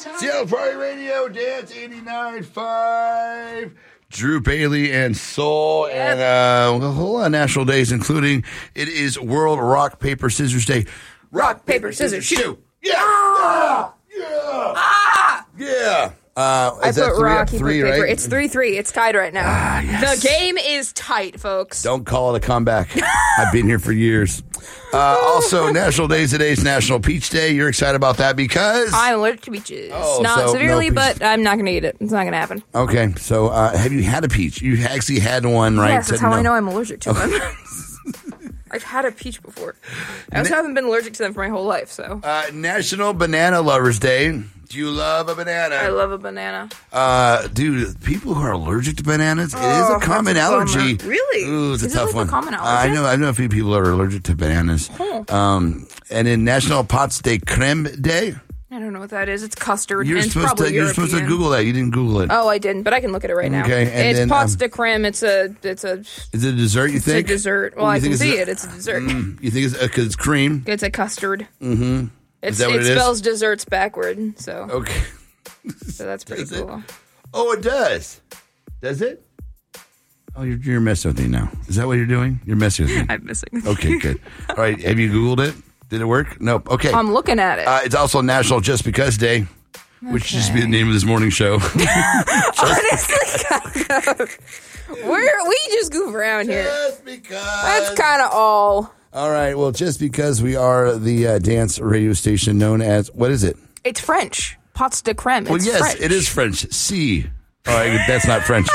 Seattle Party Radio, Dance 89.5. Drew Bailey and Soul, and a whole lot of national days, including it is World Rock, Paper, Scissors Day. Rock, paper, scissors, shoot. Yeah! Yeah! Yeah! I put rock, you put paper. Right? It's 3-3. It's tied right now. Yes. The game is tight, folks. Don't call it a comeback. I've been here for years. Also, National Days today is National Peach Day. You're excited about that because? I'm allergic to peaches. Oh, Not so severely, no peach. but I'm not going to eat it. It's not going to happen. Okay, so have you had a peach? You actually had one, right? Yes, that's how I know I'm allergic to them. I've had a peach before. I also haven't been allergic to them for my whole life, so. National Banana Lovers Day. Do you love a banana? I love a banana. Dude, people who are allergic to bananas, it is a common allergy. Really? Ooh, it's a tough one. A common allergy? I know a few people are allergic to bananas. And in National Pâtes de Crème Day. I don't know what that is. It's custard. You're and it's supposed probably to Google that. You didn't Google it. Oh, I didn't, but I can look at it right now. Okay, and it's then, pâtes de crème. It's a. Is it a dessert? You think? It's a dessert. Well, I can see it. It's a dessert. You think it's because it's cream? It's a custard. Mm-hmm. It is? spells desserts backward. So. Okay. So that's pretty cool. Oh, it does. Does it? Oh, you're messing with me now. Is that what you're doing? You're messing with me. I'm missing. Okay, good. All right. Have you Googled it? Did it work? Nope. Okay. I'm looking at it. It's also National Just Because Day, which should just be the name of this morning show. Honestly, kind of. We just goof around here. Just because. That's kind of all. All right. Well, just because we are the dance radio station known as, what is it? It's French. Pâtes de crème. Well, yes, French. it is French. Si. All right, that's not French.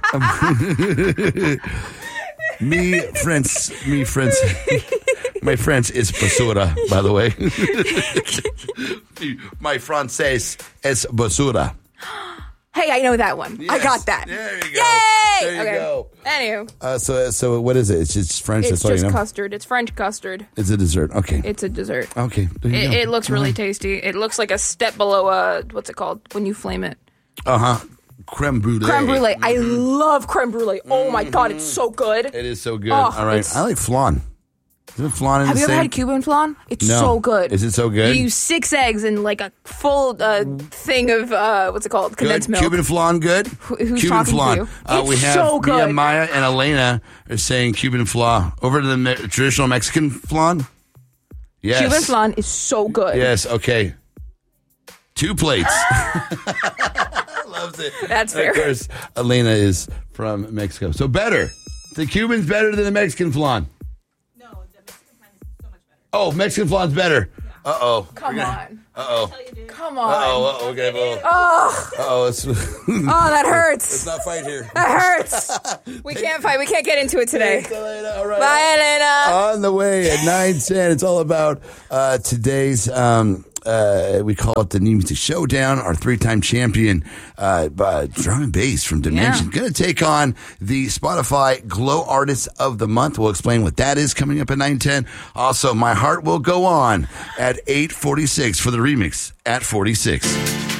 Me French. My French is basura, by the way. My Francais is basura. Hey, I know that one. Yes. I got that. There you go. Yay! There you go. Anywho. So what is it? It's just French. It's that's all just you know? custard. It's French custard. It's a dessert. Okay. It's a dessert. Okay. There you go. It looks really tasty. It looks like a step below what's it called when you flame it? Creme brulee. Creme brulee. I love creme brulee. Oh my god, it's so good. It is so good. Oh, all right. I like flan. Isn't flan in Have the you same? ever had Cuban flan? It's No. so good. Is it so good? You use 6 eggs and like a full thing of what's it called? Condensed milk. Cuban flan good? Who's Cuban talking flan. to you? It's We have so good. Mia, Maya, and Elena are saying Cuban flan. Over to the traditional Mexican flan? Yes. Cuban flan is so good. Yes, okay. 2 plates. Loves it. That's fair. Of course, Elena is from Mexico. So better. The Cuban's better than the Mexican flan. No, the Mexican flan is so much better. Oh, Mexican flan's better. Yeah. Uh-oh. Come on. Uh-oh. Come on. Uh-oh. Okay. Well, Oh, it's that hurts. let's not fight here. That hurts. We can't fight. We can't get into it today. Thanks, Elena. All right. Bye, Elena. On the way at 9:10, it's all about today's. We call it the New Music Showdown. Our 3-time champion, drum and bass from Dimension, Yeah. going to take on the Spotify Glow Artist of the Month. We'll explain what that is coming up at 9:10. Also, My Heart Will Go On at 8:46 for the remix at 46.